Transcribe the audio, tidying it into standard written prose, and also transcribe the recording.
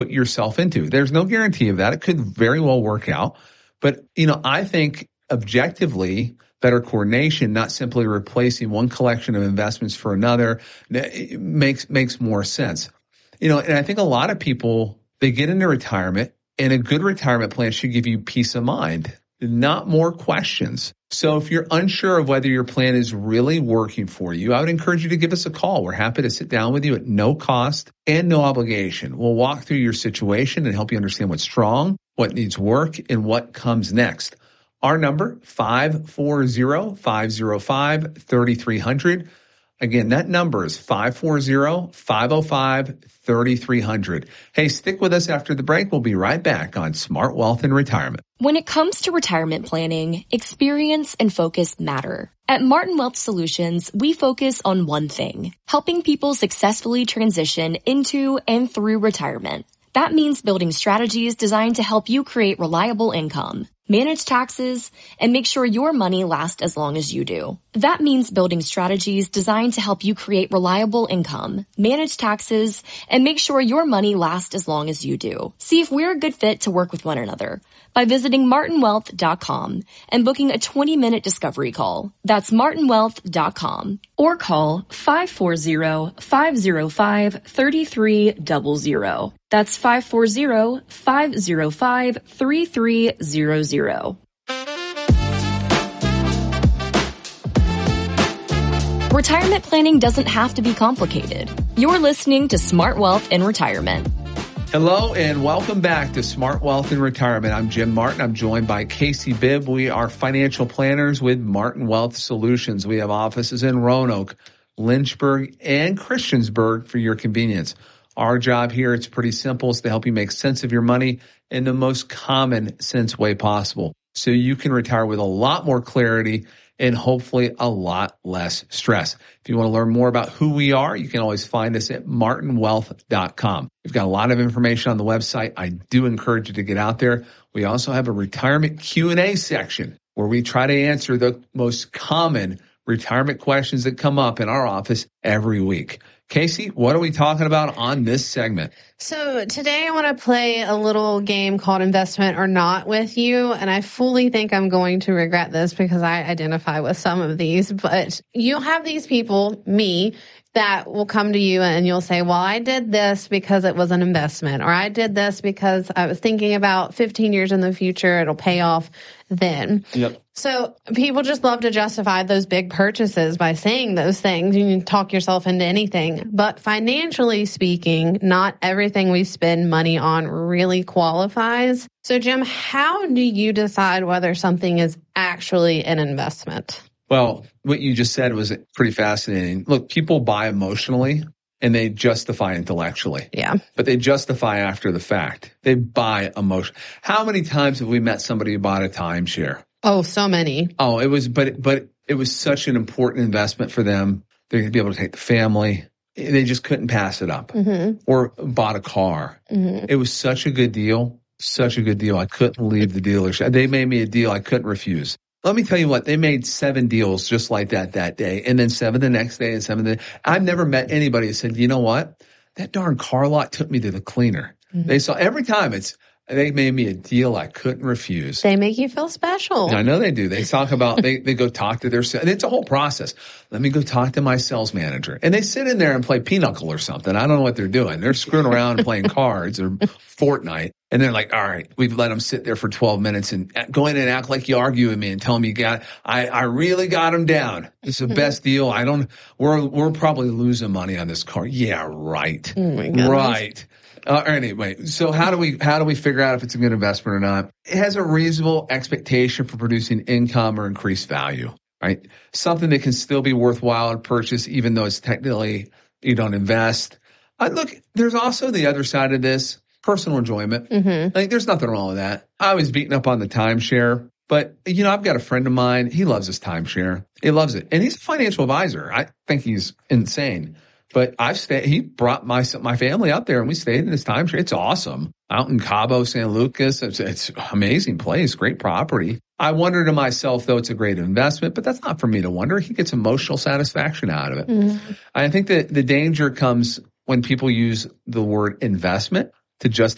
put yourself into. There's no guarantee of that. It could very well work out. But, I think objectively, better coordination, not simply replacing one collection of investments for another, makes more sense. And I think a lot of people, they get into retirement, and a good retirement plan should give you peace of mind, not more questions. So if you're unsure of whether your plan is really working for you, I would encourage you to give us a call. We're happy to sit down with you at no cost and no obligation. We'll walk through your situation and help you understand what's strong, what needs work, and what comes next. Our number, 540-505-3300. Again, that number is 540-505-3300. Hey, stick with us after the break. We'll be right back on Smart Wealth and Retirement. When it comes to retirement planning, experience and focus matter. At Martin Wealth Solutions, we focus on one thing, helping people successfully transition into and through retirement. That means building strategies designed to help you create reliable income, manage taxes, and make sure your money lasts as long as you do. That means building strategies designed to help you create reliable income, manage taxes, and make sure your money lasts as long as you do. See if we're a good fit to work with one another by visiting martinwealth.com and booking a 20-minute discovery call. That's martinwealth.com or call 540-505-3300. That's 540-505-3300. Retirement planning doesn't have to be complicated. You're listening to Smart Wealth and Retirement. Hello and welcome back to Smart Wealth and Retirement. I'm Jim Martin. I'm joined by Casey Bibb. We are financial planners with Martin Wealth Solutions. We have offices in Roanoke, Lynchburg, and Christiansburg for your convenience. Our job here, it's pretty simple, is to help you make sense of your money in the most common sense way possible so you can retire with a lot more clarity and hopefully a lot less stress. If you want to learn more about who we are, you can always find us at martinwealth.com. We've got a lot of information on the website. I do encourage you to get out there. We also have a retirement Q&A section where we try to answer the most common retirement questions that come up in our office every week. Casey, what are we talking about on this segment? So today I want to play a little game called Investment or Not with you. And I fully think I'm going to regret this because I identify with some of these. But you'll have these people, me, that will come to you and you'll say, well, I did this because it was an investment, or I did this because I was thinking about 15 years in the future, it'll pay off then. Yep. So people just love to justify those big purchases by saying those things. You can talk yourself into anything. But financially speaking, not everything we spend money on really qualifies. So Jim, how do you decide whether something is actually an investment? Well, what you just said was pretty fascinating. Look, people buy emotionally and they justify intellectually. Yeah. But they justify after the fact. They buy emotion. How many times have we met somebody who bought a timeshare? Oh, so many. Oh, but it was such an important investment for them. They're going to be able to take the family. They just couldn't pass it up. Mm-hmm. Or bought a car. Mm-hmm. It was such a good deal. Such a good deal. I couldn't leave the dealership. They made me a deal I couldn't refuse. Let me tell you what, they made 7 deals just like that day, and then 7 the next day, and 7 I've never met anybody who said, you know what? That darn car lot took me to the cleaner. Mm-hmm. They saw every time they made me a deal I couldn't refuse. They make you feel special. I know they do. They talk about, they go talk to their, and it's a whole process. Let me go talk to my sales manager. And they sit in there and play Pinochle or something. I don't know what they're doing. They're screwing around and playing cards or Fortnite. And they're like, all right, we've let them sit there for 12 minutes and go in and act like you argue with me and tell me I really got them down. It's the best deal. We're probably losing money on this car. Yeah, right. Oh my goodness. Right. Anyway, so how do we figure out if it's a good investment or not? It has a reasonable expectation for producing income or increased value, right? Something that can still be worthwhile to purchase, even though it's technically you don't invest. Look, there's also the other side of this, personal enjoyment. Mm-hmm. Like, there's nothing wrong with that. I was beaten up on the timeshare, but I've got a friend of mine. He loves his timeshare. He loves it, and he's a financial advisor. I think he's insane. But he brought my family out there and we stayed in his timeshare. It's awesome. Out in Cabo, San Lucas. It's an amazing place, great property. I wonder to myself, though, it's a great investment, but that's not for me to wonder. He gets emotional satisfaction out of it. Mm-hmm. I think that the danger comes when people use the word investment to justify